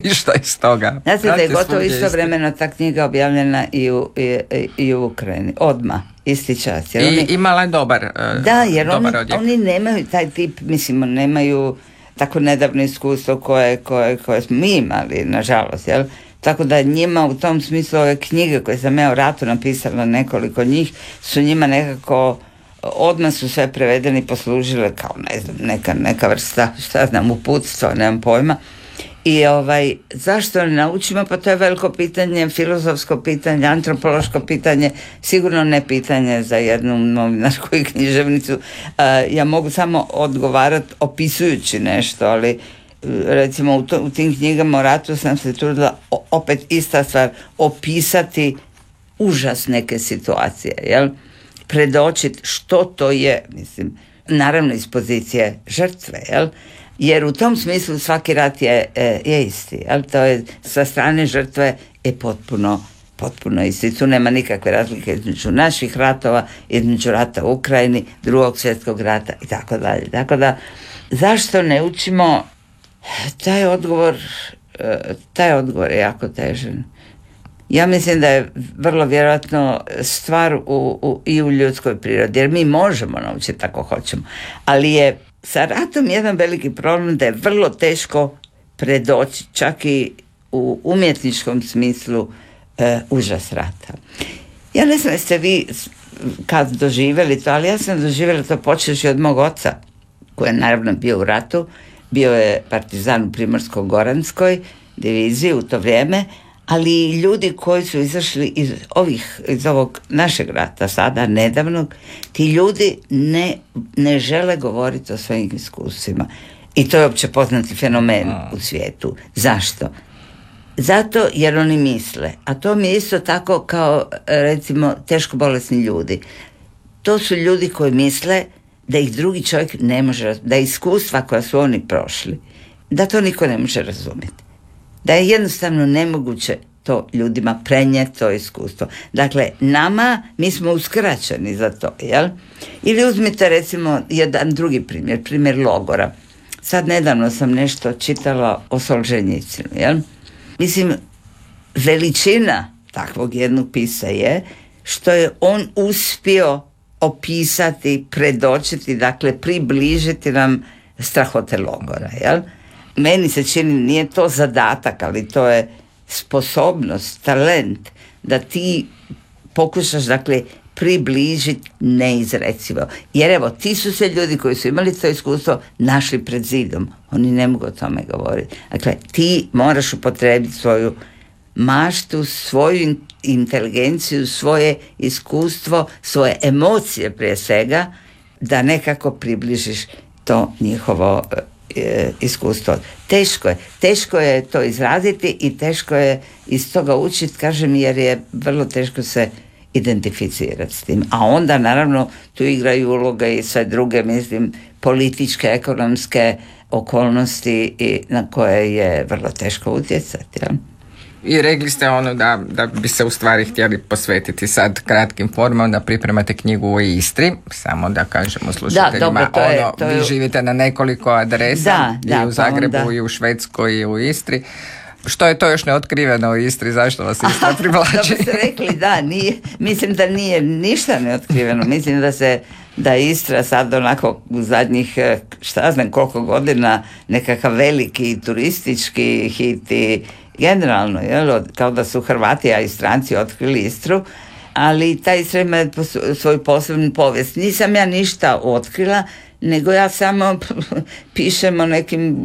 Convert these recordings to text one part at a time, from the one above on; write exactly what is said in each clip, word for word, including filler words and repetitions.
ništa iz toga. Znate da je gotovo istovremeno ta knjiga objavljena i u, i, i u Ukrajini. Odmah, isti čas. Jer I oni, imala je dobar Da, jer dobar oni, oni nemaju taj tip, mislim, nemaju tako nedavno iskustvo koje, koje, koje smo mi imali, nažalost, jel? Tako da njima u tom smislu ove knjige koje sam ja o ratu napisala, nekoliko njih, su njima nekako odmah su sve prevedeni, poslužile kao ne znam, neka, neka vrsta, šta znam, uputstva, nemam pojma. I ovaj, zašto ne naučimo? Pa to je veliko pitanje, filozofsko pitanje, antropološko pitanje, sigurno ne pitanje za jednu novinarsku i književnicu. Uh, ja mogu samo odgovarati opisujući nešto, ali recimo u, to, u tim knjigama o ratu sam se trudila opet ista stvar, opisati užas neke situacije, jel? Predočiti što to je, mislim, naravno iz pozicije žrtve, jel? Jer u tom smislu svaki rat je, je isti, jel? To je sa strane žrtve je potpuno, potpuno isti. Tu nema nikakve razlike između naših ratova, između rata u Ukrajini, drugog svjetskog rata i tako dalje. Tako da, zašto ne učimo, taj odgovor, taj odgovor je jako težan. Ja mislim da je vrlo vjerojatno stvar u, u, i u ljudskoj prirodi, jer mi možemo naučiti ako hoćemo, ali je sa ratom jedan veliki problem da je vrlo teško predoći, čak i u umjetničkom smislu, e, užas rata. Ja ne znam jeste vi kad doživjeli to, ali ja sam doživjela to počeši od mog oca, koji je naravno bio u ratu, bio je partizan u Primorsko-goranskoj diviziji u to vrijeme, ali i ljudi koji su izašli iz ovih, iz ovog našeg rata sada, nedavnog, ti ljudi ne, ne žele govoriti o svojim iskustvima. I to je opće poznati fenomen u svijetu. Zašto? Zato jer oni misle, a to mi je isto tako kao, recimo, teško bolesni ljudi. To su ljudi koji misle da ih drugi čovjek ne može, da iskustva koja su oni prošli, da to niko ne može razumjeti. Da je jednostavno nemoguće to ljudima prenijeti to iskustvo. Dakle, nama, mi smo uskraćeni za to, jel? Ili uzmite recimo jedan drugi primjer, primjer logora. Sad nedavno sam nešto čitala o Solženjicinu, jel? Mislim, veličina takvog jednog pisa je što je on uspio opisati, predočiti, dakle približiti nam strahote logora, jel? Meni se čini, nije to zadatak, ali to je sposobnost, talent, da ti pokušaš, dakle, približiti neizrecivo. Jer evo, ti su se ljudi koji su imali to iskustvo našli pred zidom. Oni ne mogu o tome govoriti. Dakle, ti moraš upotrijebiti svoju maštu, svoju inteligenciju, svoje iskustvo, svoje emocije prije svega, da nekako približiš to njihovo e, iskustvo. Teško je. Teško je to izraziti i teško je iz toga učiti, kažem, jer je vrlo teško se identificirati s tim. A onda, naravno, tu igraju uloge i sve druge, mislim, političke, ekonomske okolnosti i na koje je vrlo teško utjecati. Ja? I rekli ste ono da, da bi se u stvari htjeli posvetiti sad kratkim formama, da pripremate knjigu u Istri, samo da kažemo slušateljima, da, dobro, to je, ono, to je... vi živite na nekoliko adresa, da, i da, u Zagrebu, onda... i u Švedskoj, i u Istri. Što je to još neotkriveno u Istri? Zašto vas Istra privlači? Da bi se rekli, da, nije, mislim da nije ništa neotkriveno. Mislim da se da Istra sad onako u zadnjih, šta znam koliko godina, nekakav veliki turistički hit i generalno, jel, kao da su Hrvati, a i stranci otkrili Istru, ali ta Istra ima svoju posebnu povijest. Nisam ja ništa otkrila, nego ja samo pišem o nekim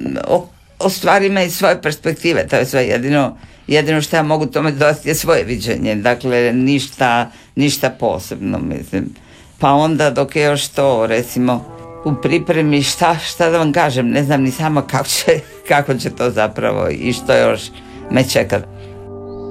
o, o stvarima iz svoje perspektive. To je sve jedino, jedino što ja mogu tome dodati je svoje viđenje. Dakle, ništa, ništa posebno, mislim. Pa onda dok je još to, recimo, u pripremi, šta, šta da vam kažem, ne znam ni sama kako će, kako će to zapravo i što još me čeka.